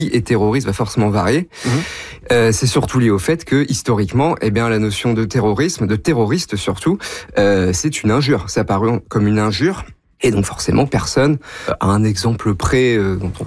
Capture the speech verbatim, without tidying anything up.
et terroriste va forcément varier. Mmh. Euh, c'est surtout lié au fait que, historiquement, eh bien, la notion de terrorisme, de terroriste surtout, euh, c'est une injure. C'est apparu comme une injure. Et donc forcément, personne, à un exemple près, euh, dont on